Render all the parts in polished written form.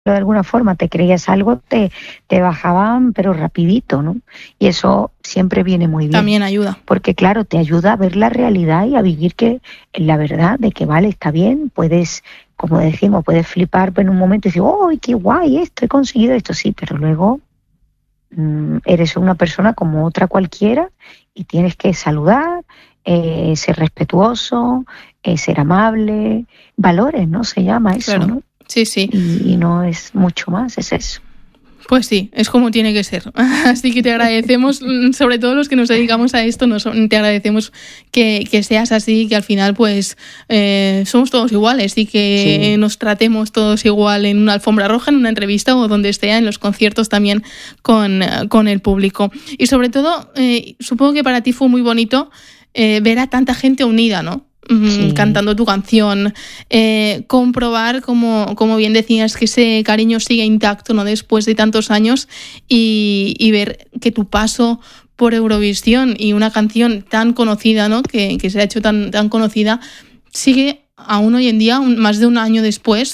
de alguna forma, te creías algo, te bajaban, pero rapidito, ¿no? Y eso siempre viene muy bien. También ayuda. Porque claro, te ayuda a ver la realidad y a vivir que la verdad de que vale, está bien, puedes, como decimos, puedes flipar en un momento y decir, ¡oh, qué guay esto, he conseguido esto! Sí, pero luego eres una persona como otra cualquiera y tienes que saludar, ser respetuoso, ser amable, valores, ¿no? Se llama eso, Claro. ¿no? Sí, sí. Y no es mucho más, es eso. Pues sí, es como tiene que ser. Así que te agradecemos, sobre todo los que nos dedicamos a esto, te agradecemos que seas así, que al final pues somos todos iguales y que nos tratemos todos igual en una alfombra roja, en una entrevista o donde esté, en los conciertos también con el público. Y sobre todo, supongo que para ti fue muy bonito ver a tanta gente unida, ¿no? Cantando tu canción, comprobar, como bien decías, que ese cariño sigue intacto, ¿no? Después de tantos años y ver que tu paso por Eurovisión y una canción tan conocida, ¿no? que se ha hecho tan conocida, sigue aún hoy en día, más de un año después,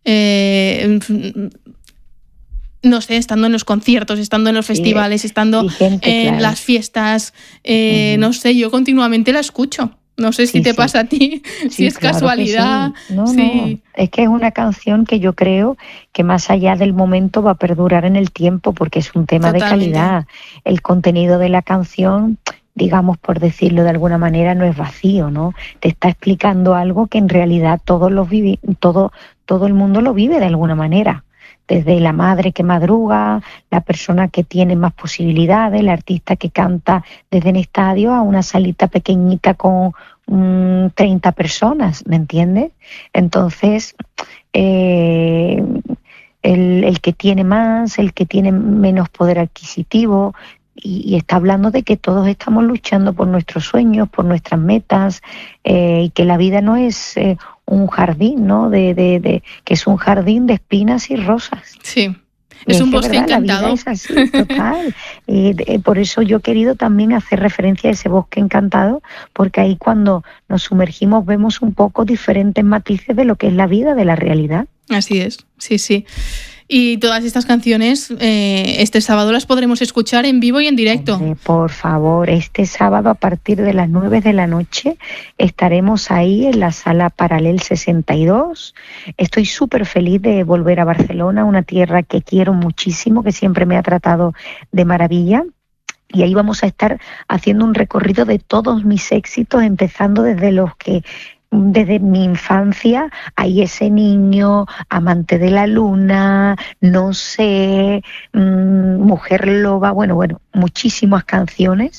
no sé, estando en los conciertos, estando en los festivales, estando en las fiestas, no sé, yo continuamente la escucho. No sé si te pasa a ti, si es claro, casualidad. No, es que es una canción que yo creo que más allá del momento va a perdurar en el tiempo porque es un tema de calidad. El contenido de la canción, digamos, por decirlo de alguna manera, no es vacío, ¿no? Te está explicando algo que en realidad todo el mundo lo vive de alguna manera. Desde la madre que madruga, la persona que tiene más posibilidades, el artista que canta desde el estadio a una salita pequeñita con 30 personas, ¿me entiendes? Entonces, el que tiene más, el que tiene menos poder adquisitivo, y está hablando de que todos estamos luchando por nuestros sueños, por nuestras metas, y que la vida no es un jardín, ¿no? Que es un jardín de espinas y rosas. Sí, es un bosque encantado. La vida es así, total. Por eso yo he querido también hacer referencia a ese bosque encantado, porque ahí cuando nos sumergimos vemos un poco diferentes matices de lo que es la vida, de la realidad. Así es, sí, sí. Y todas estas canciones este sábado las podremos escuchar en vivo y en directo. Por favor, este sábado a partir de las 9 de la noche estaremos ahí en la sala Paralel 62. Estoy súper feliz de volver a Barcelona, una tierra que quiero muchísimo, que siempre me ha tratado de maravilla. Y ahí vamos a estar haciendo un recorrido de todos mis éxitos, empezando desde mi infancia, hay ese niño, amante de la luna, no sé, mujer loba, bueno, muchísimas canciones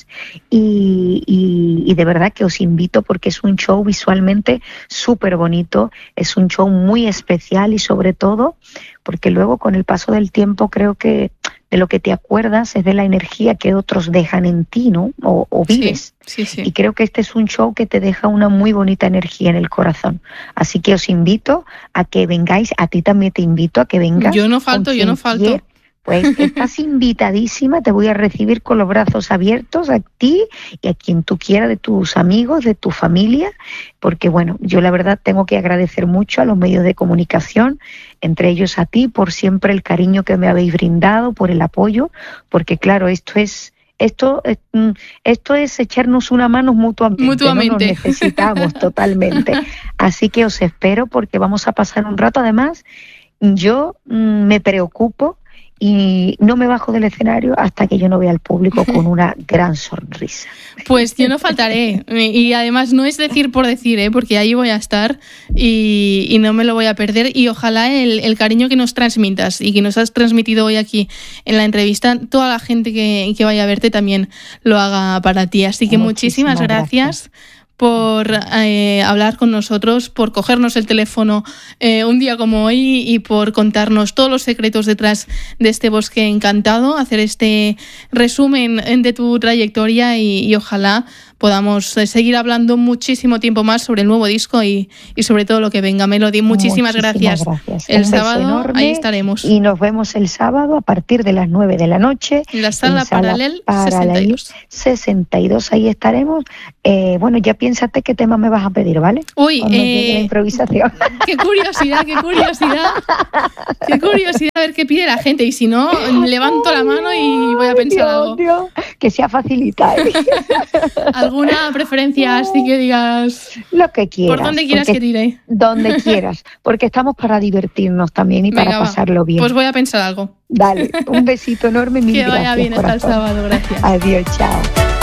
y de verdad que os invito porque es un show visualmente súper bonito, es un show muy especial y sobre todo porque luego con el paso del tiempo creo que de lo que te acuerdas es de la energía que otros dejan en ti, ¿no? O vives. Sí. Y creo que este es un show que te deja una muy bonita energía en el corazón. Así que os invito a que vengáis, a ti también te invito a que vengas. Yo no falto. Pues estás invitadísima, te voy a recibir con los brazos abiertos a ti y a quien tú quieras, de tus amigos, de tu familia, porque bueno, yo la verdad tengo que agradecer mucho a los medios de comunicación, entre ellos a ti, por siempre el cariño que me habéis brindado, por el apoyo, porque claro, esto es echarnos una mano mutuamente. ¿No? Nos necesitamos totalmente. Así que os espero porque vamos a pasar un rato. Además, yo me preocupo y no me bajo del escenario hasta que yo no vea al público con una gran sonrisa. Pues yo no faltaré. Y además no es decir por decir, porque ahí voy a estar y no me lo voy a perder. Y ojalá el cariño que nos transmitas y que nos has transmitido hoy aquí en la entrevista, toda la gente que vaya a verte también lo haga para ti. Así que muchísimas gracias por hablar con nosotros, por cogernos el teléfono un día como hoy y por contarnos todos los secretos detrás de este bosque encantado, hacer este resumen de tu trayectoria y ojalá podamos seguir hablando muchísimo tiempo más sobre el nuevo disco y sobre todo lo que venga. Melody, muchísimas gracias. El sábado ahí estaremos. Y nos vemos el sábado a partir de las 9 de la noche. En la sala Paralel 62. Ahí estaremos. Bueno, ya piénsate qué tema me vas a pedir, ¿vale? Uy, la improvisación. Qué curiosidad. Qué curiosidad a ver qué pide la gente. Y si no, levanto la mano y voy a pensar algo. Dios, que sea facilitar. ¿Alguna preferencia así que digas? Lo que quieras. ¿Por dónde quieras que tire? Donde quieras, porque estamos para divertirnos también y para pasarlo bien. Pues voy a pensar algo. Dale, un besito enorme. Mil gracias. Que vaya bien hasta el sábado, gracias. Adiós, chao.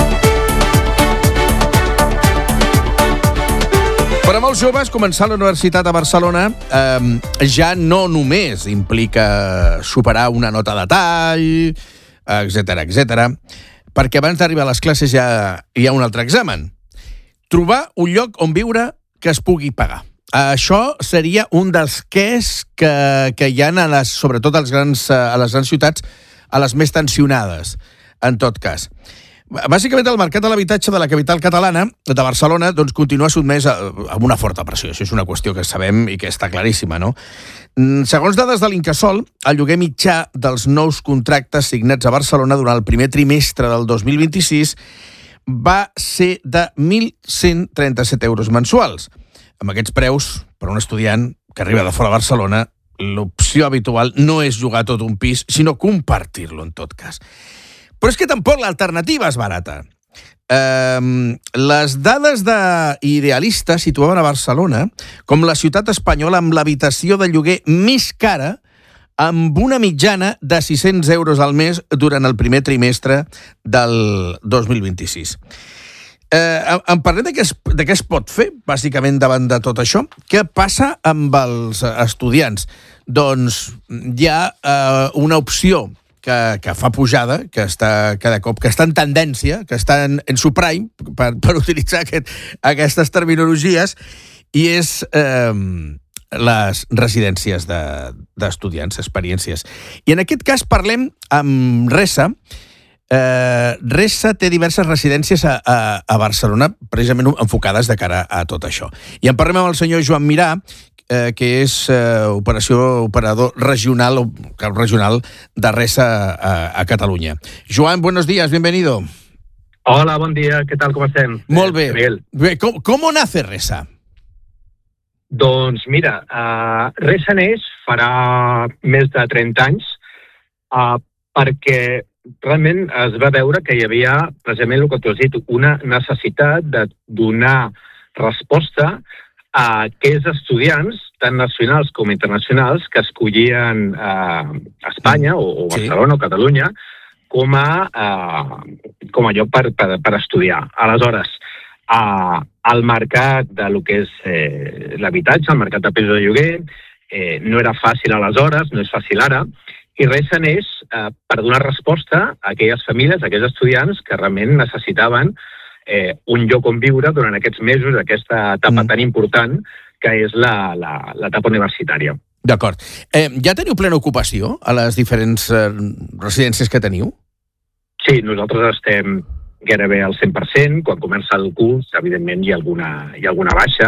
Per a molts joves, començar a la universitat a Barcelona ja no només implica superar una nota de tall, etc., perquè abans d'arribar a les classes ja hi ha un altre examen. Trobar un lloc on viure que es pugui pagar. Això seria un dels quès que hi ha, sobretot a les grans ciutats, a les més tensionades, en tot cas. Bàsicament, el mercat de l'habitatge de la capital catalana, de Barcelona, doncs continua sotmès a una forta pressió. Això és una qüestió que sabem i que està claríssima, no? Segons dades de l'Incasòl, el lloguer mitjà dels nous contractes signats a Barcelona durant el primer trimestre del 2026 va ser de 1.137 euros mensuals. Amb aquests preus, per a un estudiant que arriba de fora de Barcelona, l'opció habitual no és jugar tot un pis, sinó compartir-lo, en tot cas. Però és que tampoc l'alternativa és barata. Les dades d'Idealista situaven a Barcelona com la ciutat espanyola amb l'habitació de lloguer més cara, amb una mitjana de 600 euros al mes durant el primer trimestre del 2026. En parlem de què es pot fer, bàsicament, davant de tot això. Què passa amb els estudiants? Doncs hi ha una opció que fa pujada, que està cada cop, que està en tendència, que està en su prime, per utilitzar aquestes terminologies, i és les residències d'estudiants, experiències. I en aquest cas parlem amb Resa. Resa té diverses residències a Barcelona, precisament enfocades de cara a tot això. I en parlem amb el senyor Joan Mirà, que és operador regional de Resa a Catalunya. Joan, buenos días, bienvenido. Hola, bon dia, què tal, com estem? Molt bé. ¿Cómo nace Resa? Doncs mira, Resa neix farà més de 30 anys perquè realment es va veure que hi havia, precisament el que tu has dit, una necessitat de donar resposta a aquells estudiants, tant nacionals com internacionals, que escollien Espanya o Barcelona o Catalunya com a lloc per estudiar. Aleshores, el mercat de lo que és l'habitatge, el mercat de pisos de lloguer, no era fàcil aleshores, no és fàcil ara, i Resa neix per donar resposta a aquelles famílies, a aquells estudiants que realment necessitaven un lloc on viure durant aquests mesos, aquesta etapa tan important que és l'etapa universitària. D'acord. Ja teniu plena ocupació a les diferents residències que teniu? Sí, nosaltres estem gairebé al 100%. Quan comença el curs, evidentment, hi ha alguna baixa.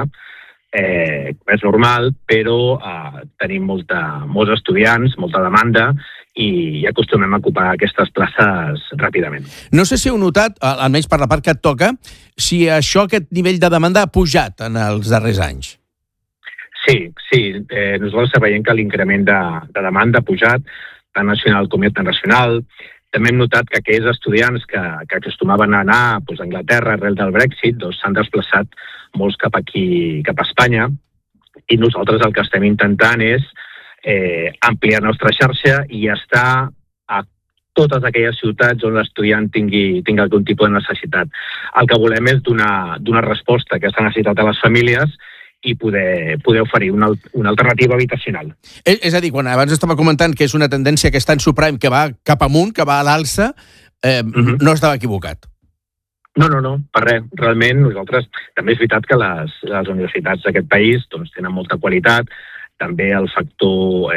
És normal, però tenim molts estudiants, molta demanda, i acostumem a ocupar aquestes places ràpidament. No sé si heu notat, almenys per la part que et toca, si aquest nivell de demanda ha pujat en els darrers anys. Sí. Nosaltres estem veient que l'increment de demanda ha pujat, tant nacional com internacional. També hem notat que aquells estudiants que acostumaven a anar a Anglaterra arrel del Brexit s'han desplaçat molts cap aquí, cap a Espanya, i nosaltres el que estem intentant és ampliar la nostra xarxa i estar a totes aquelles ciutats on l'estudiant tingui algun tipus de necessitat. El que volem és donar resposta a aquesta necessitat a les famílies i poder oferir una alternativa habitacional. És a dir, quan abans estava comentant que és una tendència que està en subprime, que va cap amunt, que va a l'alça, no estava equivocat. No, per res. Realment, nosaltres... També és veritat que les universitats d'aquest país tenen molta qualitat, també el factor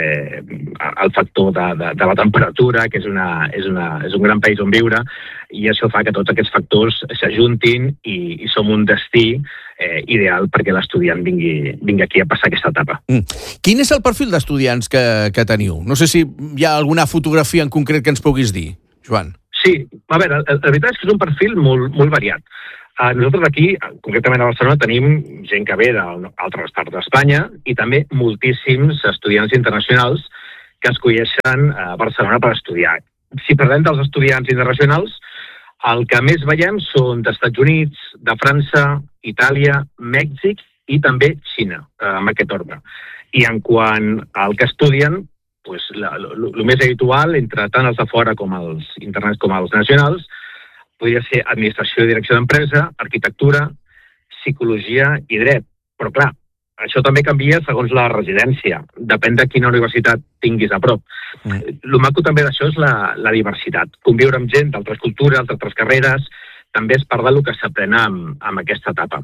de la temperatura, que és un gran país on viure, i això fa que tots aquests factors s'ajuntin i som un destí ideal perquè l'estudiant vingui aquí a passar aquesta etapa. Quin és el perfil d'estudiants que teniu? No sé si hi ha alguna fotografia en concret que ens puguis dir, Joan. Sí, a veure, la veritat és que és un perfil molt variat. Nosaltres aquí, concretament a Barcelona, tenim gent que ve d'altres parts d'Espanya i també moltíssims estudiants internacionals que escolleixen a Barcelona per estudiar. Si parlem dels estudiants internacionals, el que més veiem són d'Estats Units, de França, Itàlia, Mèxic i també Xina, amb aquest ordre. I en quant al que estudien, el més habitual, entre tant els de fora com els internats com els nacionals, podria ser administració i direcció d'empresa, arquitectura, psicologia i dret. Però clar, això també canvia segons la residència. Depèn de quina universitat tinguis a prop. El maco també d'això és la diversitat. Conviure amb gent d'altres cultures, d'altres carreres, també és part del que s'aprèn amb aquesta etapa.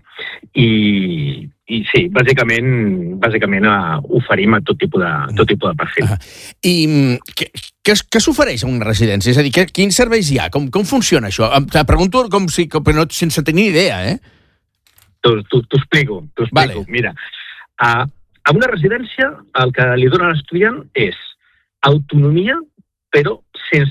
I sí, bàsicament oferim a tot tipus de perfil. I què s'ofereix a una residència? És a dir, quins serveis hi ha? Com funciona això? Te pregunto però sense tenir idea, eh? T'ho explico. Vale. Mira, a una residència el que li dona a l'estudiant és autonomia, però sense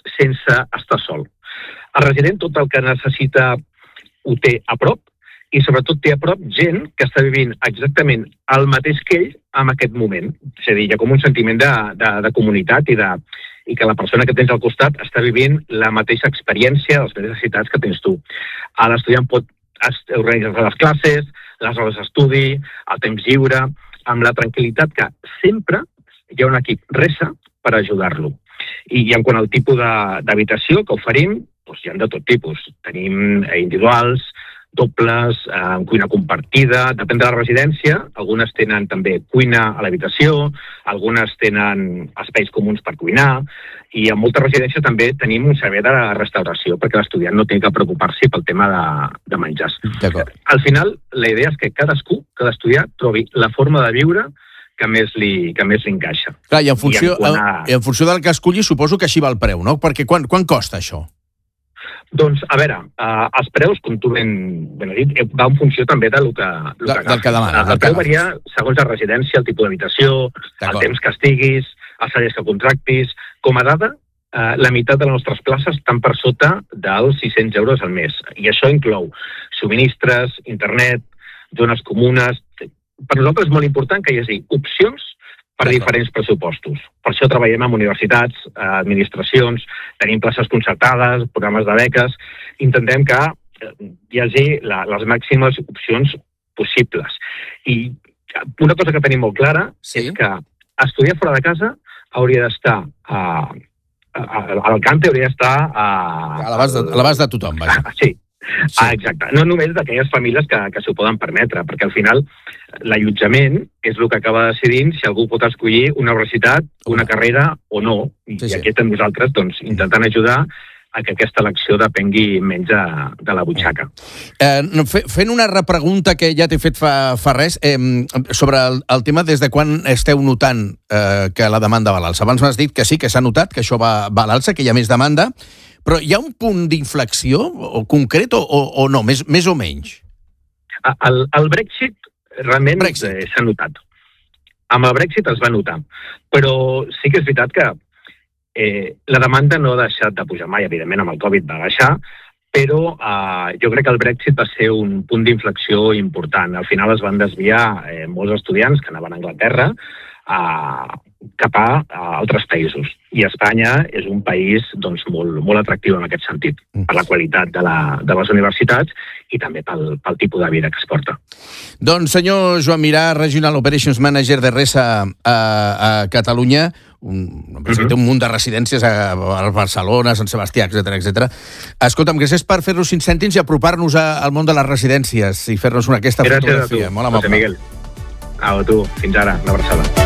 estar sol. El resident tot el que necessita ho té a prop i sobretot té a prop gent que està vivint exactament el mateix que ell en aquest moment. És a dir, hi ha com un sentiment de comunitat i que la persona que tens al costat està vivint la mateixa experiència, les mateixes necessitats que tens tu. L'estudiant pot organitzar les classes, les hores d'estudi, el temps lliure, amb la tranquil·litat que sempre hi ha un equip resa per ajudar-lo. I en quant al tipus d'habitació que oferim, hi ha de tot tipus. Tenim individuals, dobles, cuina compartida, depèn de la residència. Algunes tenen també cuina a l'habitació, algunes tenen espais comuns per cuinar, i en moltes residències també tenim un servei de restauració, perquè l'estudiant no té que preocupar-se pel tema de menjars. Al final, la idea és que cada estudiant trobi la forma de viure que més li encaixa. Clar, i en funció del que escolli, suposo que així va el preu, no? Perquè quan costa això? Doncs, a veure, els preus, com tu ben has dit, va en funció també del que demanes. El preu varia segons la residència, el tipus d'habitació, el temps que estiguis, els salaris que contractis. Com a dada, la meitat de les nostres places estan per sota dels 600 euros al mes. I això inclou subministres, internet, zones comunes. Per nosaltres és molt important que hi hagi opcions per diferents pressupostos. Per això treballem amb universitats, administracions, tenim places concertades, programes de beques. Intentem que hi hagi les màximes opcions possibles. I una cosa que tenim molt clara és que estudiar fora de casa hauria d'estar a l'alcance, hauria d'estar a l'abast de tothom, vaja. Sí. Exacte. No només d'aquelles famílies que s'ho poden permetre, perquè al final l'allotjament és el que acaba decidint si algú pot escollir una universitat, una carrera o no. I aquí estem nosaltres intentant ajudar a que aquesta elecció depengui menys de la butxaca. Fent una repregunta que ja t'he fet fa res, sobre el tema des de quan esteu notant que la demanda va a l'alça. Abans m'has dit que sí, que s'ha notat que això va a l'alça, que hi ha més demanda, però hi ha un punt d'inflexió concret o no, més o menys? El Brexit realment s'ha notat. Amb el Brexit es va notar, però sí que és veritat que la demanda no ha deixat de pujar mai, evidentment amb el Covid va baixar, però jo crec que el Brexit va ser un punt d'inflexió important. Al final es van desviar molts estudiants que anaven a Anglaterra cap a altres països. I Espanya és un país molt atractiu en aquest sentit, per la qualitat de les universitats i també pel tipus de vida que es porta. Doncs senyor Joan Mirà, Regional Operations Manager de Resa a Catalunya, una empresa que té un munt de residències a Barcelona, Sant Sebastià, etc. Escolta'm, gràcies per fer-nos 5 cèntims i apropar-nos al món de les residències i fer-nos aquesta fotografia. Molt amable. Gràcies a tu, Miguel. A tu, fins ara, una abraçada.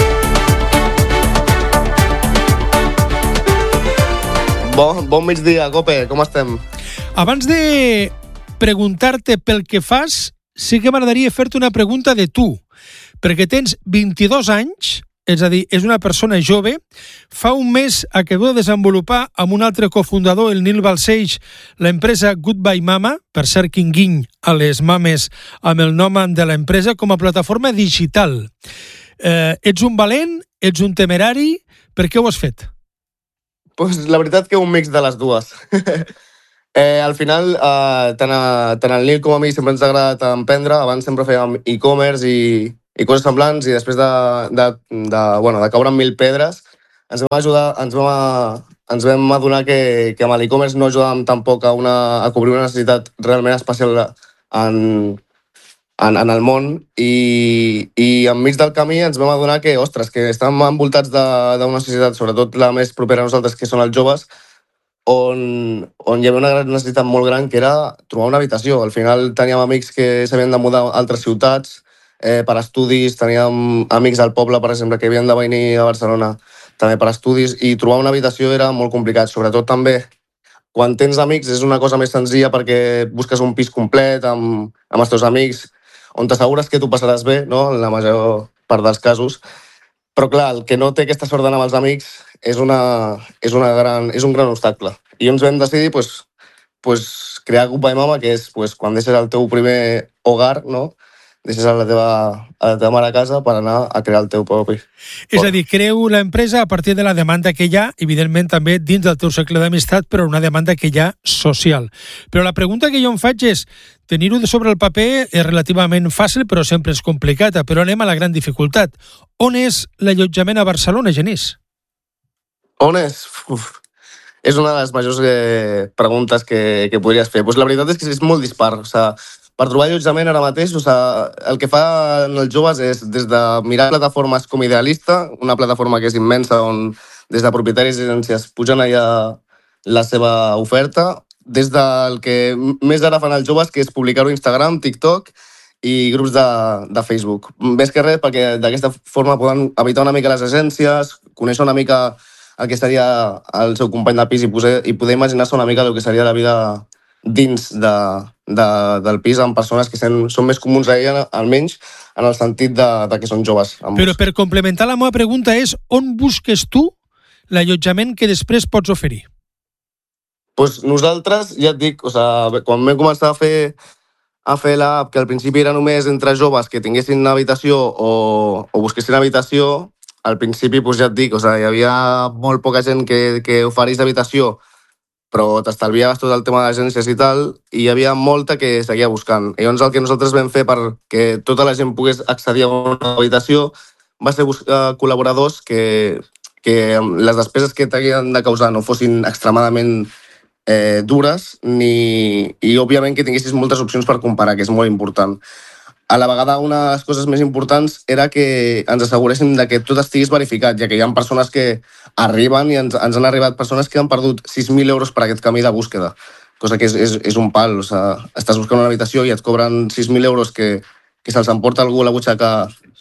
Bon migdia, Cope, com estem? Abans de preguntar-te pel que fas, sí que m'agradaria fer-te una pregunta de tu, perquè tens 22 anys, és a dir, és una persona jove, fa un mes acabeu de desenvolupar amb un altre cofundador, el Nil Balcells, l'empresa Goodbye Mama, per cert, quin guiny a les mames amb el nom de l'empresa, com a plataforma digital. Ets un valent? Ets un temerari? Per què ho has fet? Pues la veritat que un mix de les dues. Al final, tant el Nil com a mi sempre ens ha agradat emprendre. Abans sempre fèiem e-commerce i coses semblants, i després de caure en mil pedres ens vam adonar que amb l'e-commerce no ajudàvem tampoc a cobrir una necessitat realment especial en el món, i enmig del camí ens vam adonar que estàvem envoltats d'una societat, sobretot la més propera a nosaltres, que són els joves, on hi havia una gran necessitat molt gran, que era trobar una habitació. Al final teníem amics que s'havien de mudar a altres ciutats per estudis, teníem amics al poble, per exemple, que havien de venir a Barcelona també per estudis, i trobar una habitació era molt complicat. Sobretot també quan tens amics és una cosa més senzilla, perquè busques un pis complet amb els teus amics, on t'assegures que tu passaràs bé, no?, en la major part dels casos. Però clar, el que no té aquesta sort d'anar amb els amics és un gran obstacle. I ens vam decidir crear Goodbye Mama, que és quan deixes el teu primer hogar, no?, deixes a la teva mare a casa per anar a crear el teu propi. És a dir, creu l'empresa a partir de la demanda que hi ha, evidentment també dins del teu cercle d'amistat, però una demanda que hi ha social. Però la pregunta que jo em faig és, tenir-ho sobre el paper és relativament fàcil, però sempre és complicat. Però anem a la gran dificultat. On és l'allotjament a Barcelona, Genís? On és? És una de les majors preguntes que podries fer. La veritat és que és molt dispar. Per trobar allotjament ara mateix, el que fan els joves és des de mirar plataformes com Idealista, una plataforma que és immensa, on des de propietaris d'agències pugen allà la seva oferta, des del que més ara fan els joves, que és publicar-ho a Instagram, TikTok i grups de Facebook. Més que res, perquè d'aquesta forma poden evitar una mica les agències, conèixer una mica el que seria el seu company de pis i poder imaginar-se una mica el que seria la vida dins del pis amb persones que són més comuns a ella, almenys en el sentit de que són joves. Però per complementar la meva pregunta és, on busques tu l'allotjament que després pots oferir? Nosaltres, ja et dic, quan vam començar a fer l'app, que al principi era només entre joves que tinguessin habitació o busquessin habitació, al principi, ja et dic, hi havia molt poca gent que oferís habitació, però t'estalviaves tot el tema d'agències i tal, i hi havia molta que seguia buscant. I llavors el que nosaltres vam fer perquè tota la gent pogués accedir a una habitació va ser buscar col·laboradors que les despeses que t'havien de causar no fossin extremadament dures, i òbviament que tinguessis moltes opcions per comparar, que és molt important. A la vegada, una de les coses més importants era que ens asseguréssim que tot estigués verificat, ja que hi ha persones que arriben i ens han arribat persones que han perdut 6.000 euros per aquest camí de búsqueda, cosa que és un pal. Estàs buscant una habitació i et cobren 6.000 euros que se'ls emporta algú a la butxaca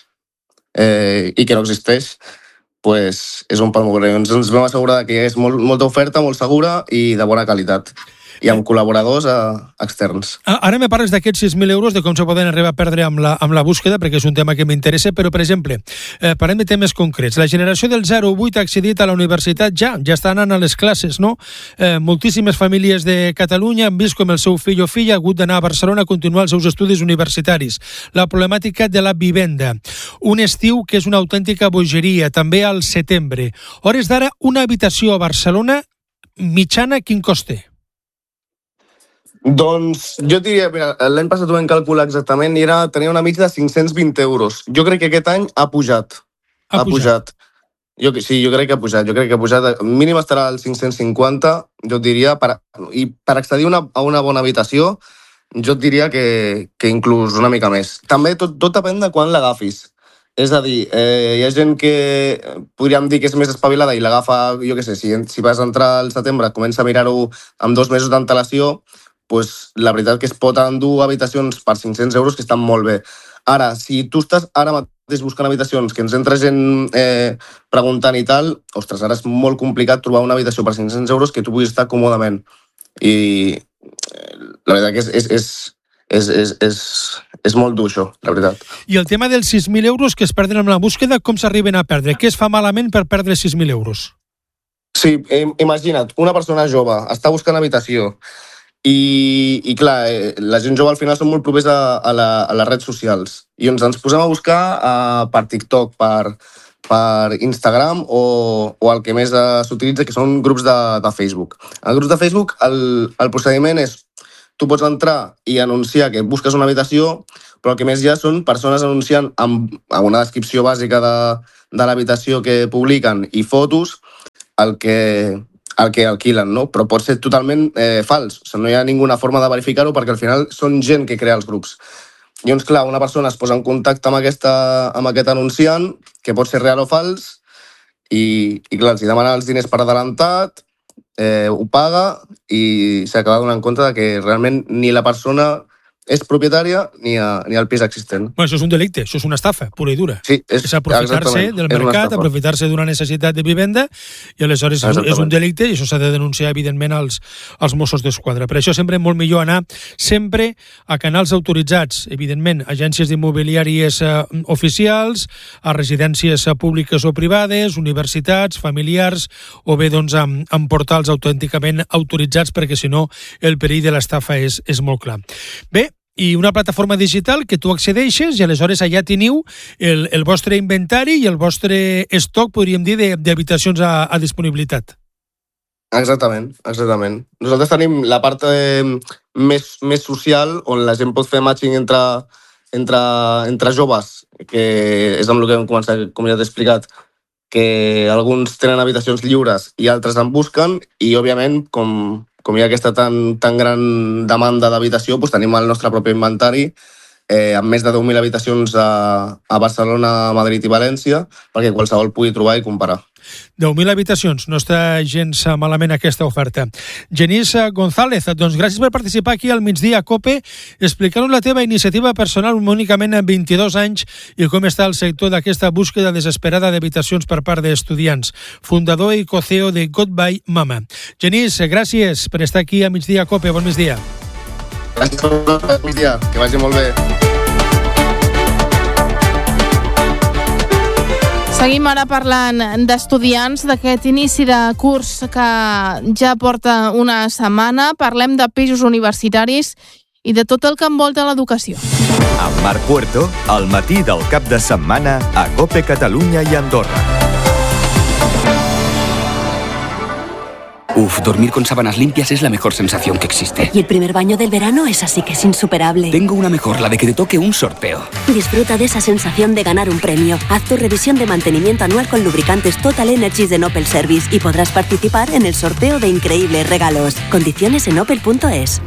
i que no existeix, és un pal molt greu. Ens vam assegurar que hi hagués molta oferta, molt segura i de bona qualitat, i amb col·laboradors externs. Ara me parles d'aquests 6.000 euros, de com se poden arribar a perdre amb la búsqueda, perquè és un tema que m'interessa, però, per exemple, parlem de temes concrets. La generació del 0-8 ha accedit a la universitat ja està anant a les classes, no? Moltíssimes famílies de Catalunya han vist com el seu fill o filla ha hagut d'anar a Barcelona a continuar els seus estudis universitaris. La problemàtica de la vivenda. Un estiu que és una autèntica bogeria, també al setembre. Hores d'ara, una habitació a Barcelona mitjana, quin cost té? Doncs jo diria, mira, l'any passat ho vam calcular exactament i tenia una mitja de 520 euros. Jo crec que aquest any ha pujat. Ha pujat. Jo crec que ha pujat. Jo crec que ha pujat. Mínim estarà als 550, jo et diria. I per accedir a una bona habitació, jo et diria que inclús una mica més. També tot depèn de quan l'agafis. És a dir, hi ha gent que podríem dir que és més espavilada i l'agafa, jo què sé, si vas entrar al setembre, comença a mirar-ho amb 2 mesos d'antelació, la veritat que es pot endur habitacions per 500 euros que estan molt bé. Ara, si tu estàs ara mateix buscant habitacions, que ens entra gent preguntant i tal, ostres, ara és molt complicat trobar una habitació per 500 euros que tu puguis estar còmodament. I la veritat que és molt dur això, la veritat. I el tema dels 6.000 euros que es perden amb la búsqueda, com s'arriben a perdre? Què es fa malament per perdre 6.000 euros? Sí, imagina't, una persona jove està buscant habitació i clar, la gent jove al final són molt propers a les redes socials i ens posem a buscar per TikTok, per Instagram o el que més s'utilitza, que són grups de Facebook. En grups de Facebook el procediment és tu pots entrar i anunciar que busques una habitació, però el que més hi ha són persones anunciant amb una descripció bàsica de l'habitació que publiquen i fotos el que alquilen, no? Però pot ser totalment fals. O sigui, no hi ha ninguna forma de verificar-ho perquè al final són gent que crea els grups. Llavors, clar, una persona es posa en contacte amb aquest anunciant, que pot ser real o fals, i clar, els demana els diners per adelantat, ho paga i s'acaba donant compte que realment ni la persona és propietària ni el pis existent. Bueno, això és un delicte, això és una estafa, pura i dura. Sí, és aprofitar-se del mercat, aprofitar-se d'una necessitat de vivenda, i aleshores és un delicte i això s'ha de denunciar, evidentment, als Mossos d'Esquadra. Per això sempre molt millor anar sempre a canals autoritzats, evidentment, agències d'immobiliàries oficials, a residències públiques o privades, universitats, familiars, o bé doncs, amb portals autènticament autoritzats, perquè si no el perill de l'estafa és molt clar. Bé, i una plataforma digital que tu accedeixes i aleshores allà teniu el vostre inventari i el vostre estoc, podríem dir, d'habitacions a disponibilitat. Exactament. Nosaltres tenim la part més social, on la gent pot fer matching entre joves, que és amb el que hem començat, com ja t'he explicat, que alguns tenen habitacions lliures i altres en busquen, i òbviament, com hi ha aquesta tan gran demanda d'habitació, doncs tenim el nostre propi inventari amb més de 10.000 habitacions a Barcelona, Madrid i València, perquè qualsevol pugui trobar i comparar. 10.000 habitacions, no està gens malament aquesta oferta. Genís González, doncs gràcies per participar aquí al Migdia COPE, explicant-nos la teva iniciativa personal únicament amb 22 anys i com està el sector d'aquesta búsqueda desesperada d'habitacions per part d'estudiants. Fundador i co-CEO de Goodbye Mama. Genís, gràcies per estar aquí a Migdia COPE. Bon migdia. Gràcies per migdia, que vagi molt bé. Seguim ara parlant d'estudiants, d'aquest inici de curs que ja porta una setmana. Parlem de pisos universitaris i de tot el que envolta l'educació. Amb Marc Puerto, al matí del cap de setmana a COPE Catalunya i Andorra. Uf, dormir con sábanas limpias es la mejor sensación que existe. Y el primer baño del verano es así que es insuperable. Tengo una mejor, la de que te toque un sorteo. Disfruta de esa sensación de ganar un premio. Haz tu revisión de mantenimiento anual con lubricantes Total Energies de Opel Service y podrás participar en el sorteo de increíbles regalos. Condiciones en opel.es.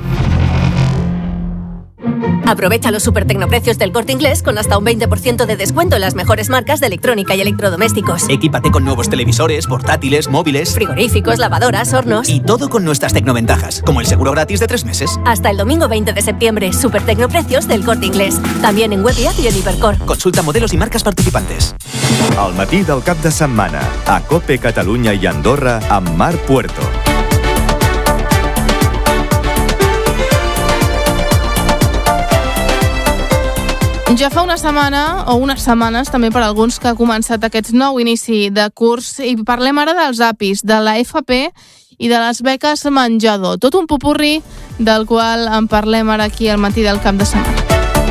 Aprovecha los supertecnoprecios del Corte Inglés con hasta un 20% de descuento en las mejores marcas de electrónica y electrodomésticos. Equípate con nuevos televisores, portátiles, móviles, frigoríficos, lavadoras, hornos. Y todo con nuestras tecnoventajas, como el seguro gratis de 3 meses. Hasta el domingo 20 de septiembre, supertecnoprecios del Corte Inglés. También en web y app y en Hipercor. Consulta modelos y marcas participantes. Al matí del cap de setmana, a COPE Catalunya i Andorra, amb Marc Puerto. Ja fa una setmana, o unes setmanes també per alguns, que ha començat aquest nou inici de curs, i parlem ara dels APIs, de la FP i de les beques menjador. Tot un popurri del qual en parlem ara aquí al matí del cap de setmana.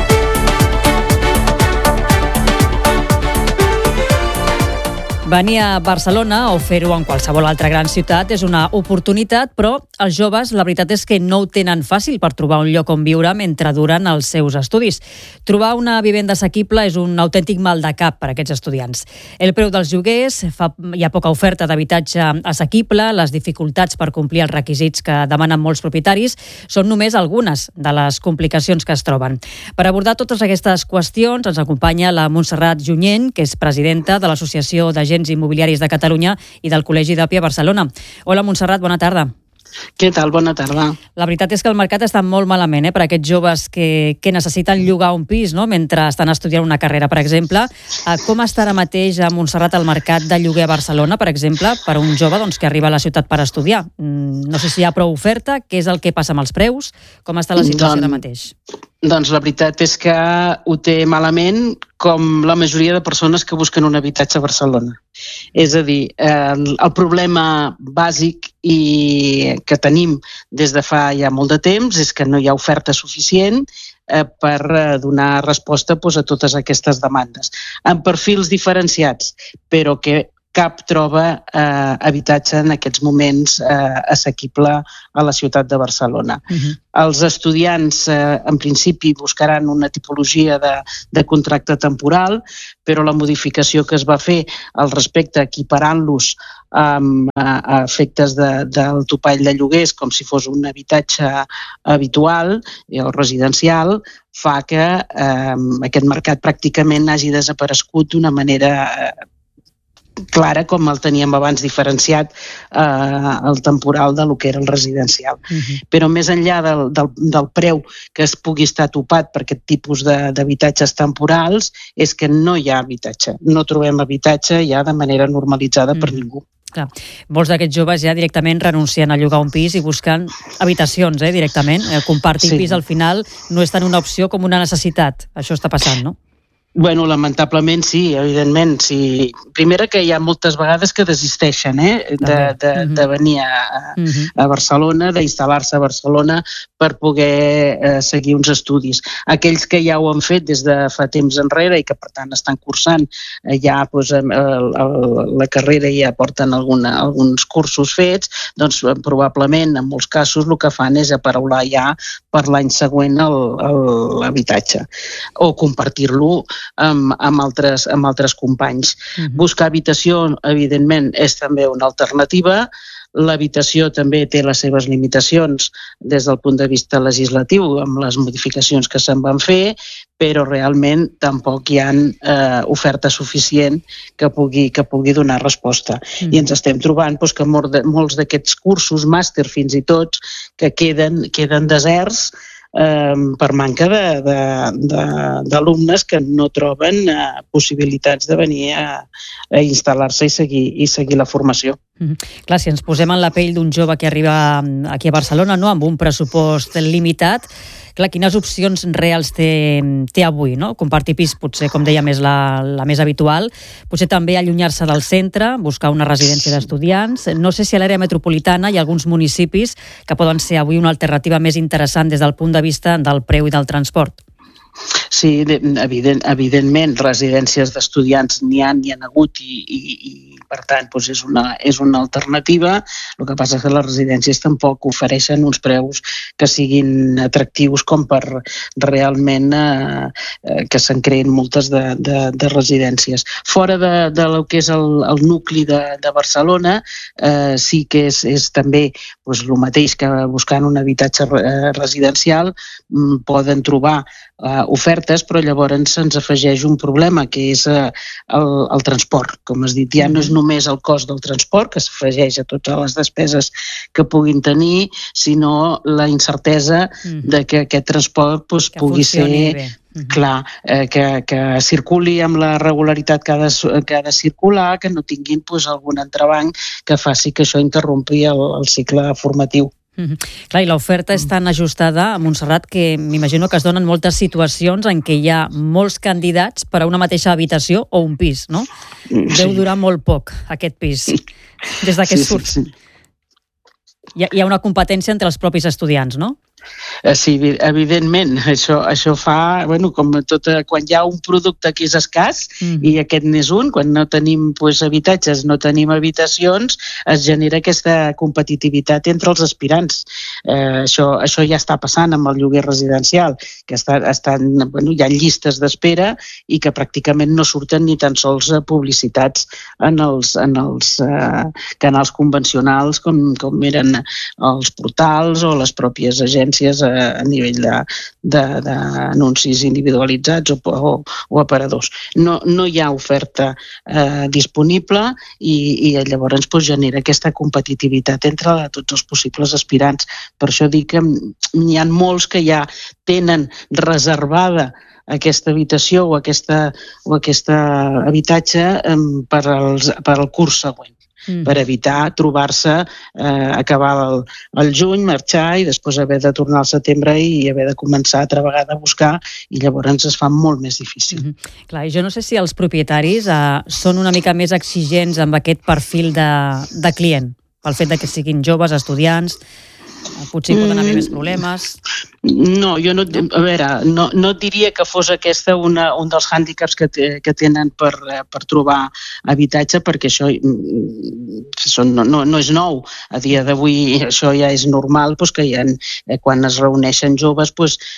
Venir a Barcelona o fer-ho en qualsevol altra gran ciutat és una oportunitat, però els joves la veritat és que no ho tenen fàcil per trobar un lloc on viure mentre duren els seus estudis. Trobar una vivenda assequible és un autèntic mal de cap per a aquests estudiants. El preu dels lloguers, hi ha poca oferta d'habitatge assequible, les dificultats per complir els requisits que demanen molts propietaris són només algunes de les complicacions que es troben. Per abordar totes aquestes qüestions ens acompanya la Montserrat Junyent, que és presidenta de l'Associació d'Agents Immobiliaris de Catalunya i del Col·legi d'API a Barcelona. Hola, Montserrat, bona tarda. Què tal? Bona tarda. La veritat és que el mercat està molt malament per a aquests joves que necessiten llogar un pis, no?, mentre estan estudiant una carrera, per exemple. Com està ara mateix a Montserrat el mercat de lloguer a Barcelona, per exemple, per a un jove que arriba a la ciutat per estudiar? No sé si hi ha prou oferta, què és el que passa amb els preus, com està la situació ara mateix? Doncs la veritat és que ho té malament com la majoria de persones que busquen un habitatge a Barcelona. És a dir, el problema bàsic que tenim des de fa ja molt de temps és que no hi ha oferta suficient per donar resposta a totes aquestes demandes. En perfils diferenciats, però que cap troba habitatge en aquests moments assequible a la ciutat de Barcelona. Els estudiants, en principi, buscaran una tipologia de contracte temporal, però la modificació que es va fer al respecte, equiparant-los a efectes del topall de lloguers com si fos un habitatge habitual o residencial, fa que aquest mercat pràcticament hagi desaparegut d'una manera clara, com el teníem abans diferenciat el temporal de lo que era el residencial. Però més enllà del preu que es pugui estar topat per aquest tipus d'habitatges temporals, és que no hi ha habitatge. No trobem habitatge ja de manera normalitzada per ningú. Clar. Molts d'aquests joves ja directament renuncien a llogar un pis i busquen habitacions, directament. Compartir pis al final no és tant una opció com una necessitat. Això està passant, no? Bueno, lamentablement sí, evidentment. Sí. Primera que hi ha moltes vegades que desisteixen de venir a Barcelona, d'instal·lar-se a Barcelona per poder seguir uns estudis. Aquells que ja ho han fet des de fa temps enrere i que per tant estan cursant ja la carrera i ja porten alguns cursos fets, doncs probablement en molts casos el que fan és aparaular ja per l'any següent l'habitatge o compartir-lo amb altres companys. Buscar habitació, evidentment, és també una alternativa. L'habitació també té les seves limitacions des del punt de vista legislatiu, amb les modificacions que se'n van fer, però realment tampoc hi ha oferta suficient que pugui donar resposta. I ens estem trobant que molts d'aquests cursos, màster fins i tot, que queden deserts per manca d'alumnes que no troben possibilitats de venir a instal·lar-se i seguir la formació. Clar, si ens posem en la pell d'un jove que arriba aquí a Barcelona, no, amb un pressupost limitat, clar, quines opcions reals té avui, no? Compartir pis potser, com dèiem, és la més habitual, potser també allunyar-se del centre, buscar una residència d'estudiants. No sé si a l'àrea metropolitana hi ha alguns municipis que poden ser avui una alternativa més interessant des del punt de vista del preu i del transport. Sí, evidentment, residències d'estudiants n'hi ha hagut i per tant és una alternativa. El que passa és que les residències tampoc ofereixen uns preus que siguin atractius com per realment que se'n creïn moltes de residències. Fora del que és el nucli de Barcelona, sí que és també el mateix que buscant un habitatge residencial poden trobar ofertes, però llavors se'ns afegeix un problema, que és el transport. Com has dit, ja no és només el cost del transport, que s'afegeix a totes les despeses que puguin tenir, sinó la incertesa de que aquest transport pugui ser... Clar, que circuli amb la regularitat que ha de circular, que no tinguin algun entrebanc que faci que això interrompi el cicle formatiu. Clar, i l'oferta és tan ajustada a Montserrat que m'imagino que es donen moltes situacions en què hi ha molts candidats per a una mateixa habitació o un pis, no? Deu durar molt poc, aquest pis, des de que surt. Hi ha una competència entre els propis estudiants, no? Sí, evidentment, això fa, com quan hi ha un producte que és escàs, i aquest n'és un, quan no tenim habitatges, no tenim habitacions, es genera aquesta competitivitat entre els aspirants. Això ja està passant amb el lloguer residencial, que hi ha llistes d'espera i que pràcticament no surten ni tan sols publicitats en els canals convencionals com eren els portals o les pròpies agències agències a nivell d'anuncis individualitzats o aparadors. No hi ha oferta disponible i llavors genera aquesta competitivitat entre tots els possibles aspirants. Per això dic que n'hi ha molts que ja tenen reservada aquesta habitació o aquest habitatge per al curs següent, per evitar trobar-se, acabar el juny, marxar i després haver de tornar al setembre i haver de començar altra vegada a buscar, i llavors es fa molt més difícil. Clar, jo no sé si els propietaris són una mica més exigents amb aquest perfil de client, pel fet que siguin joves, estudiants. Potser poden haver més problemes. No, jo no diria que fos aquesta un dels hàndicaps que tenen per trobar habitatge, perquè això no és nou. A dia d'avui això ja és normal, que quan es reuneixen joves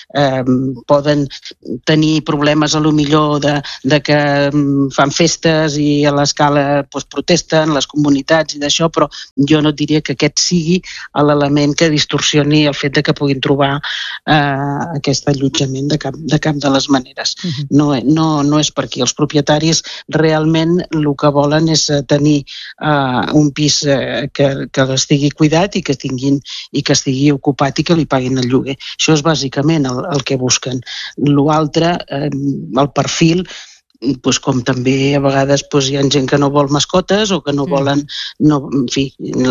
poden tenir problemes a lo millor de que fan festes i a l'escala protesten les comunitats i d'això, però jo no diria que aquest sigui l'element que distorsioni el fet que puguin trobar aquest allotjament de cap de les maneres. No és per aquí. Els propietaris realment el que volen és tenir un pis que estigui cuidat i que estigui ocupat i que li paguin el lloguer. Això és bàsicament el que busquen. L'altre, el perfil, com també a vegades hi ha gent que no vol mascotes o que no volen, en fi,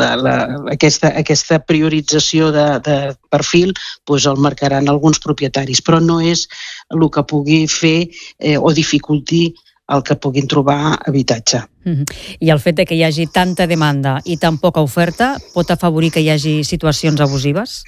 aquesta priorització de perfil el marcaran alguns propietaris, però no és el que pugui fer o dificulti el que puguin trobar habitatge. I el fet que hi hagi tanta demanda i tan poca oferta pot afavorir que hi hagi situacions abusives?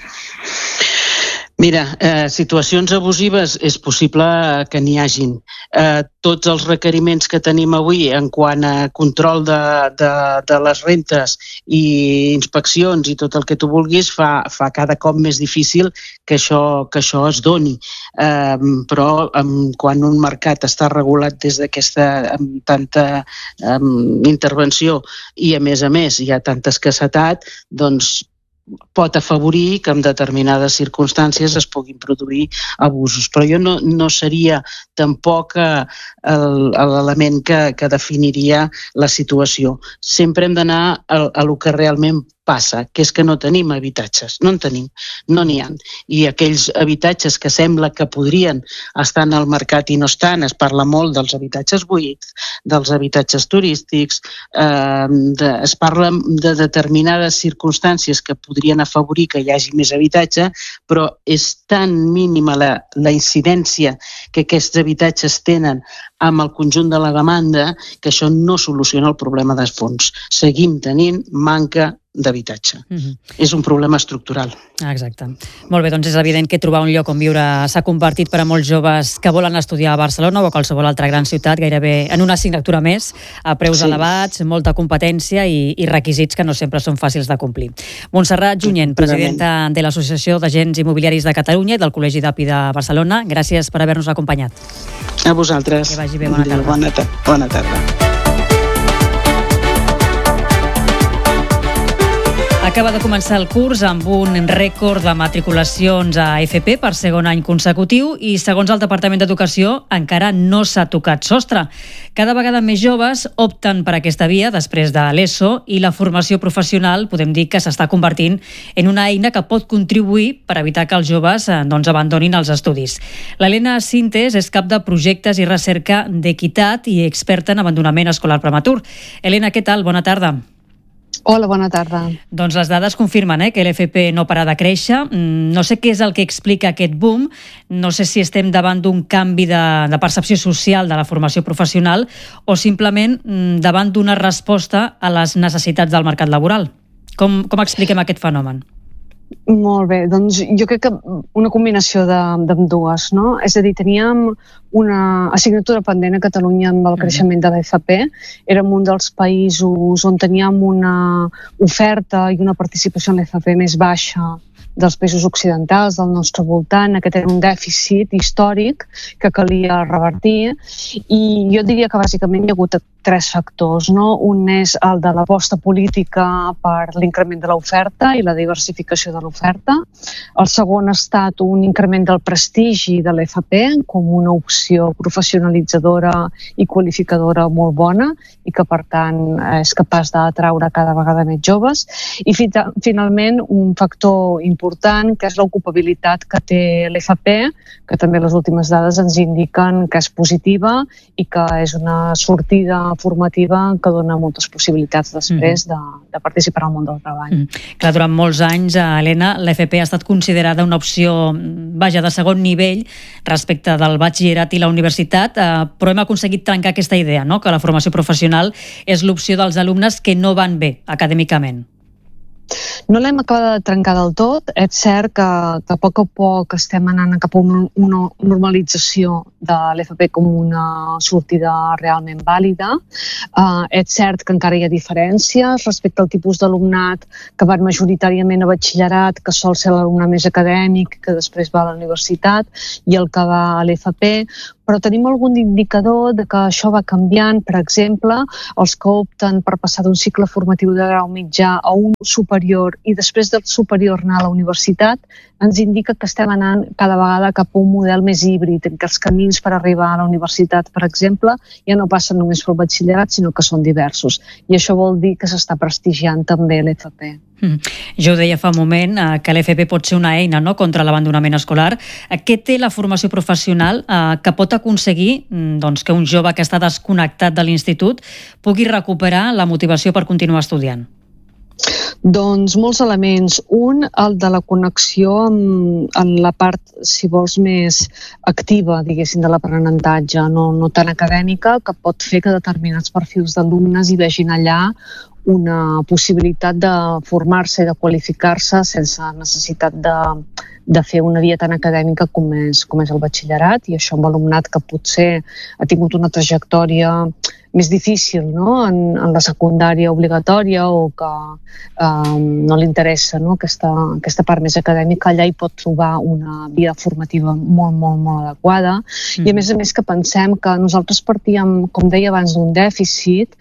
Mira, situacions abusives és possible que n'hi hagin. Tots els requeriments que tenim avui en quant a control de les rentes i inspeccions i tot el que tu vulguis fa cada cop més difícil que això es doni. Però quan un mercat està regulat des d'aquesta tanta intervenció i a més hi ha tanta escassetat, doncs pot afavorir que en determinades circumstàncies es puguin produir abusos. Però jo no seria tampoc l'element que definiria la situació. Sempre hem d'anar a lo que realment passa, que és que no tenim habitatges, no en tenim, no n'hi ha. I aquells habitatges que sembla que podrien estar en el mercat i no estan, es parla molt dels habitatges buits, dels habitatges turístics, es parla de determinades circumstàncies que podrien afavorir que hi hagi més habitatge, però és tan mínima la incidència que aquests habitatges tenen amb el conjunt de la demanda que això no soluciona el problema de fons. Seguim tenint manca d'habitatge. És un problema estructural. Exacte. Molt bé, doncs és evident que trobar un lloc on viure s'ha convertit per a molts joves que volen estudiar a Barcelona o a qualsevol altra gran ciutat, gairebé en una assignatura més, a preus elevats, molta competència i requisits que no sempre són fàcils de complir. Montserrat Junyent, presidenta de l'Associació d'Agents Immobiliaris de Catalunya i del Col·legi d'API de Barcelona, gràcies per haver-nos acompanyat. A vosaltres. Que vagi bé, bona tarda. Bona tarda. Acaba de començar el curs amb un rècord de matriculacions a FP per segon any consecutiu i, segons el Departament d'Educació, encara no s'ha tocat sostre. Cada vegada més joves opten per aquesta via després de l'ESO i la formació professional podem dir que s'està convertint en una eina que pot contribuir per evitar que els joves abandonin els estudis. L'Helena Sintes és cap de projectes i recerca d'equitat i experta en abandonament escolar prematur. Helena, què tal? Bona tarda. Hola, bona tarda. Doncs les dades confirmen que l'FP no para de créixer. No sé què és el que explica aquest boom. No sé si estem davant d'un canvi de percepció social de la formació professional o simplement davant d'una resposta a les necessitats del mercat laboral. Com expliquem aquest fenomen? Molt bé, doncs jo crec que una combinació d'ambdues, no? És a dir, teníem una assignatura pendent a Catalunya amb el creixement de l'FP. Érem un dels països on teníem una oferta i una participació en l'FP més baixa dels països occidentals, del nostre voltant. Aquest era un dèficit històric que calia revertir i jo diria que bàsicament hi ha hagut 3 factors, no? Un és el de l'aposta política per l'increment de l'oferta i la diversificació de l'oferta. El segon ha estat un increment del prestigi de l'FP com una opció professionalitzadora i qualificadora molt bona i que, per tant, és capaç d'atraure cada vegada més joves. I finalment, un factor important, que és l'ocupabilitat que té l'FP, que també les últimes dades ens indiquen que és positiva i que és una sortida formativa que dona moltes possibilitats després de participar al món del treball. Clar, durant molts anys, Helena, l'FP ha estat considerada una opció, de segon nivell respecte del batxillerat i la universitat, però hem aconseguit trencar aquesta idea, no?, que la formació professional és l'opció dels alumnes que no van bé acadèmicament. No l'hem acabat de trencar del tot. És cert que a poc estem anant cap a una normalització de l'FP com una sortida realment vàlida. És cert que encara hi ha diferències respecte al tipus d'alumnat que van majoritàriament a batxillerat, que sol ser l'alumnat més acadèmic, que després va a la universitat, i el que va a l'FP, però tenim algun indicador de que això va canviant. Per exemple, els que opten per passar d'un cicle formatiu de grau mitjà a un superior i després del superior anar a la universitat, ens indica que estem anant cada vegada cap a un model més híbrid, en què els camins per arribar a la universitat, per exemple, ja no passen només pel batxillerat, sinó que són diversos. I això vol dir que s'està prestigiant també l'FP. Jo ho deia fa un moment, que l'FP pot ser una eina, no?, contra l'abandonament escolar. Què té la formació professional que pot aconseguir que un jove que està desconnectat de l'institut pugui recuperar la motivació per continuar estudiant? Doncs molts elements. Un, el de la connexió en la part, si vols, més activa, diguéssim, de l'aprenentatge, no tan acadèmica, que pot fer que determinats perfils d'alumnes hi vegin allà una possibilitat de formar-se i de qualificar-se sense necessitat de fer una via tan acadèmica com és el batxillerat, i això amb alumnat que potser ha tingut una trajectòria més difícil, no?, en la secundària obligatòria, o que no li interessa, no?, aquesta part més acadèmica, allà hi pot trobar una via formativa molt, molt, molt adequada. I a més que pensem que nosaltres partíem, com deia abans, d'un dèficit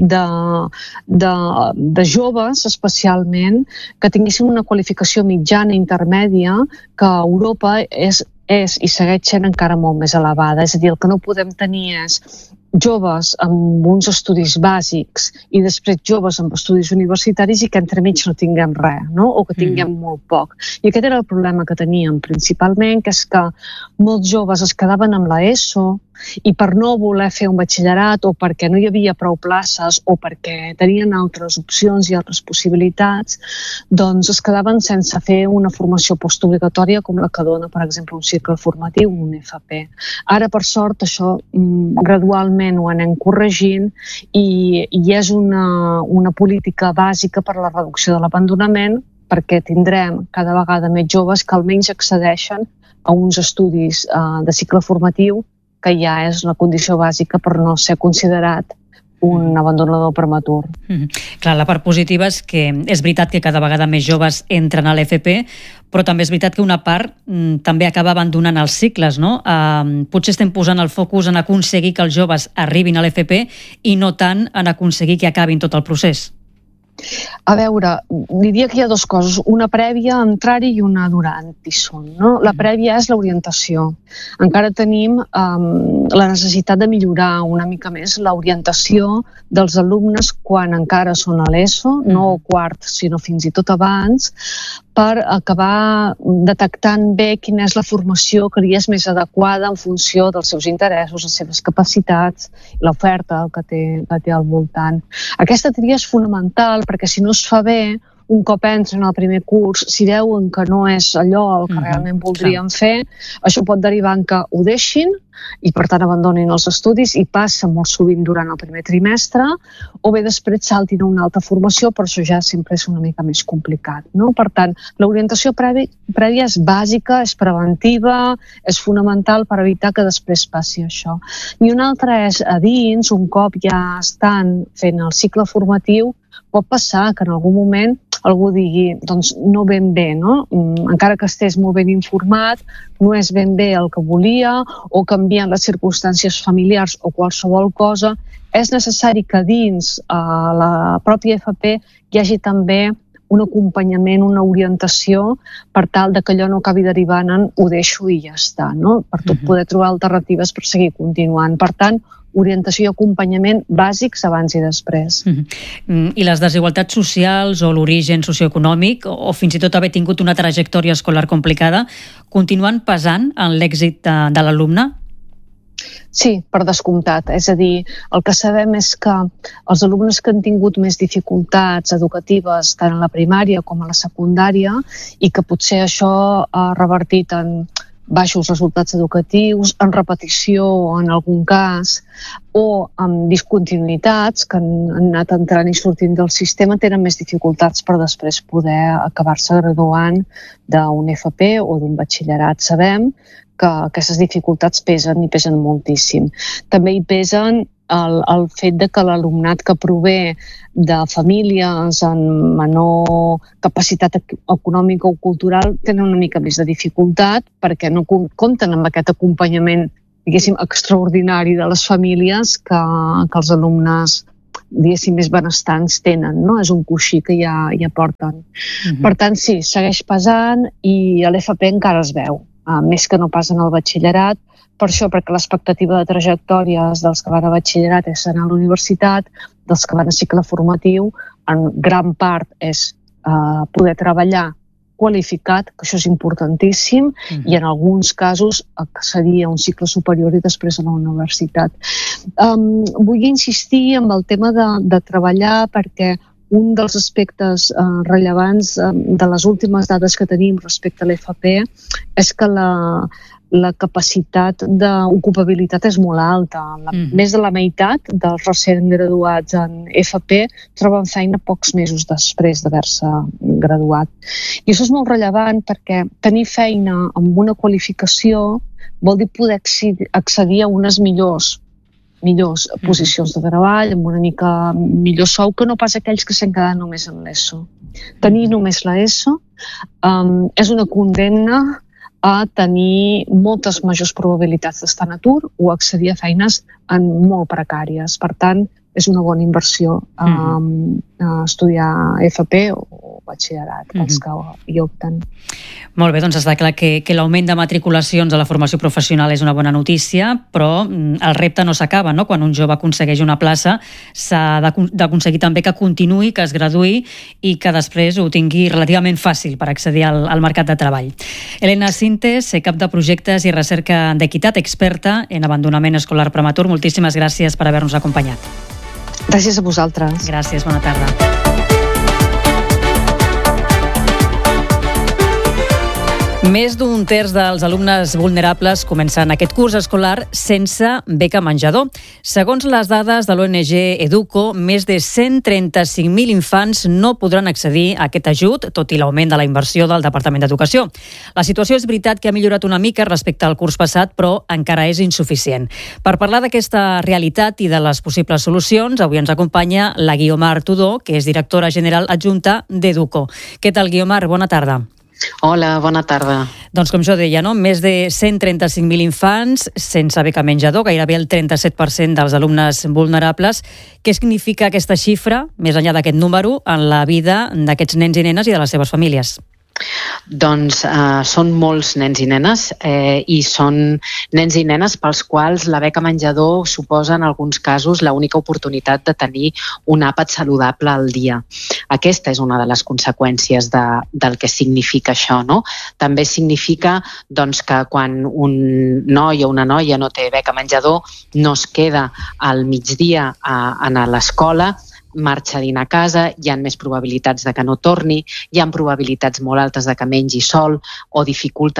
de joves, especialment, que tinguessin una qualificació mitjana i intermèdia, que a Europa és i segueix sent encara molt més elevada. És a dir, el que no podem tenir és joves amb uns estudis bàsics i després joves amb estudis universitaris i que entremig no tinguem res, no?, o que tinguem molt poc. I aquest era el problema que teníem principalment, que és que molts joves es quedaven amb l'ESO i per no voler fer un batxillerat, o perquè no hi havia prou places, o perquè tenien altres opcions i altres possibilitats, doncs es quedaven sense fer una formació postobligatòria com la que dona, per exemple, un cicle formatiu, un FP. Ara, per sort, això gradualment ho anem corregint i és una política bàsica per a la reducció de l'abandonament, perquè tindrem cada vegada més joves que almenys accedeixen a uns estudis de cicle formatiu, que ja és la condició bàsica per no ser considerat un abandonador prematur. Clar, la part positiva és que és veritat que cada vegada més joves entren a l'FP, però també és veritat que una part també acaba abandonant els cicles, no? Potser estem posant el focus en aconseguir que els joves arribin a l'FP i no tant en aconseguir que acabin tot el procés. A veure, diria que hi ha dues coses, una prèvia a entrar-hi i una durant-hi són, no? La prèvia és l'orientació. Encara tenim la necessitat de millorar una mica més l'orientació dels alumnes quan encara són a l'ESO, no al quart, sinó fins i tot abans, per acabar detectant bé quina és la formació que li és més adequada en funció dels seus interessos, les seves capacitats, l'oferta que té al voltant. Aquesta tria és fonamental perquè si no es fa bé, un cop entren al primer curs, si veuen que no és allò el que realment voldrien fer, això pot derivar en que ho deixin i per tant abandonin els estudis, i passa molt sovint durant el primer trimestre, o bé després saltin a una altra formació, però això ja sempre és una mica més complicat, no? Per tant, l'orientació prèvia és bàsica, és preventiva, és fonamental per evitar que després passi això. I una altra és a dins, un cop ja estan fent el cicle formatiu, pot passar que en algun moment algú digui, doncs no ben bé, no? Encara que estés molt ben informat, no és ben bé el que volia, o canvien les circumstàncies familiars o qualsevol cosa, és necessari que dins la pròpia FP hi hagi també un acompanyament, una orientació per tal que allò no acabi derivant en ho deixo i ja està, no? Per tot poder trobar alternatives per seguir continuant. Per tant, orientació i acompanyament bàsics abans i després. I les desigualtats socials o l'origen socioeconòmic o fins i tot haver tingut una trajectòria escolar complicada continuen pesant en l'èxit de l'alumne? Sí, per descomptat. És a dir, el que sabem és que els alumnes que han tingut més dificultats educatives tant a la primària com a la secundària i que potser això ha revertit en baixos resultats educatius, en repetició en algun cas, o amb discontinuïtats que han anat entrant i sortint del sistema, tenen més dificultats per després poder acabar-se graduant d'un FP o d'un batxillerat. Sabem que aquestes dificultats pesen i pesen moltíssim. També hi pesen el fet de que l'alumnat que prové de famílies amb menor capacitat econòmica o cultural tenen una mica més de dificultat perquè no compten amb aquest acompanyament, diguéssim, extraordinari de les famílies que els alumnes, diguéssim, més benestants tenen, no? És un coixí que ja porten. Per tant, sí, segueix pesant i a l'FP encara es veu, més que no pas en el batxillerat. Per això, perquè l'expectativa de trajectòries dels que van a batxillerat és anar a la universitat, dels que van a cicle formatiu, en gran part és poder treballar qualificat, que això és importantíssim, i en alguns casos accedir a un cicle superior i després a la universitat. Vull insistir en el tema de treballar perquè un dels aspectes rellevants de les últimes dades que tenim respecte a l'FP és que la capacitat d'ocupabilitat és molt alta. Més de la meitat dels recent graduats en FP troben feina pocs mesos després d'haver-se graduat. I això és molt rellevant perquè tenir feina amb una qualificació vol dir poder accedir a unes millors posicions de treball, amb una mica millor sou que no pas aquells que s'han quedat només en l'ESO. Tenir només l'ESO és una condemna a tenir moltes majors probabilitats d'estar en atur o accedir a feines molt precàries. Per tant, és una bona inversió estudiar FP o batxillerat, els que hi opten. Molt bé, doncs està clar que l'augment de matriculacions a la formació professional és una bona notícia, però el repte no s'acaba, no? Quan un jove aconsegueix una plaça s'ha d'aconseguir també que continuï, que es graduï i que després ho tingui relativament fàcil per accedir al mercat de treball. Elena Sintes, cap de projectes i recerca d'equitat, experta en abandonament escolar prematur, moltíssimes gràcies per haver-nos acompanyat. Gràcies a vosaltres. Gràcies, bona tarda. Més d'un terç dels alumnes vulnerables comencen aquest curs escolar sense beca menjador. Segons les dades de l'ONG Educo, més de 135.000 infants no podran accedir a aquest ajut, tot i l'augment de la inversió del Departament d'Educació. La situació és veritat que ha millorat una mica respecte al curs passat, però encara és insuficient. Per parlar d'aquesta realitat i de les possibles solucions, avui ens acompanya la Guiomar Tudó, que és directora general adjunta d'Educo. Què tal, Guiomar? Bona tarda. Hola, bona tarda. Doncs com jo deia, no? Més de 135.000 infants sense beca menjador, gairebé el 37% dels alumnes vulnerables. Què significa aquesta xifra, més enllà d'aquest número, en la vida d'aquests nens i nenes i de les seves famílies? Doncs són molts nens i nenes i són nens i nenes pels quals la beca menjador suposa en alguns casos l'única oportunitat de tenir un àpat saludable al dia. Aquesta és una de les conseqüències del que significa això, no? També significa doncs, que quan un noi o una noia no té beca menjador no es queda al migdia a l'escola marxa a dinar a casa, hi ha més probabilitats de que no torni, hi ha probabilitats molt altes de que mengi sol o dificulta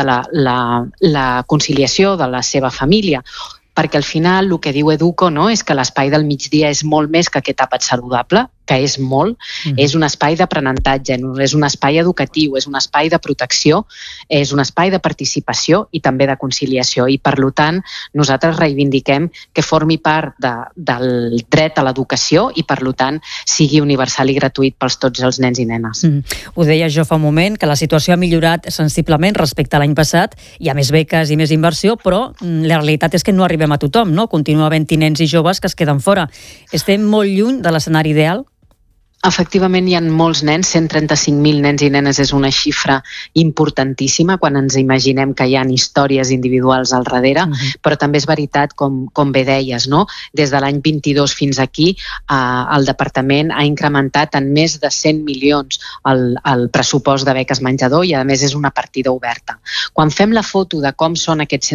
la conciliació de la seva família. Perquè al final el que diu Educo, no, és que l'espai del migdia és molt més que aquest àpat saludable, que és molt, és un espai d'aprenentatge, és un espai educatiu, és un espai de protecció, és un espai de participació i també de conciliació. I, per tant, nosaltres reivindiquem que formi part del dret a l'educació i, per tant, sigui universal i gratuït pels tots els nens i nenes. Ho deia jo fa un moment, que la situació ha millorat sensiblement respecte a l'any passat, hi ha més beques i més inversió, però la realitat és que no arribem a tothom, no? Continua havent-hi nens i joves que es queden fora. Estem molt lluny de l'escenari ideal? Efectivament, hi ha molts nens, 135.000 nens i nenes és una xifra importantíssima quan ens imaginem que hi ha històries individuals al darrere, però també és veritat, com bé deies, no? Des de l'any 22 fins aquí, el Departament ha incrementat en més de 100 milions el pressupost de beques menjador i, a més, és una partida oberta. Quan fem la foto de com són aquests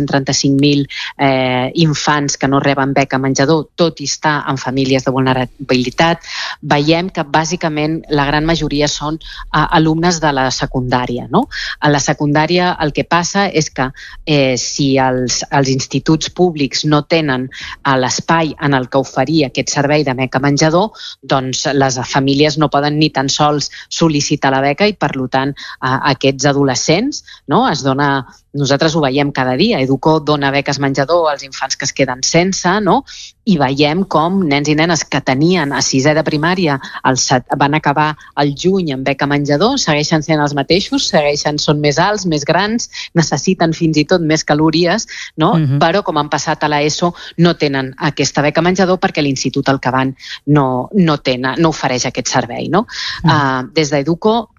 135.000 infants que no reben beca menjador, tot i estar en famílies de vulnerabilitat, veiem que bàsicament la gran majoria són alumnes de la secundària. No? A la secundària el que passa és que si els instituts públics no tenen l'espai en el que oferir aquest servei de beca menjador, doncs les famílies no poden ni tan sols sol·licitar la beca i, per tant, aquests adolescents, no, es dona... Nosaltres ho veiem cada dia. Educo dona beques menjador als infants que es queden sense, no? I veiem com nens i nenes que tenien a 6è de primària van acabar al juny amb beca menjador, segueixen sent els mateixos, són més alts, més grans, necessiten fins i tot més calories, no? Però com han passat a l'ESO no tenen aquesta beca menjador perquè l'institut al que van no ofereix aquest servei. No? Des d'Educo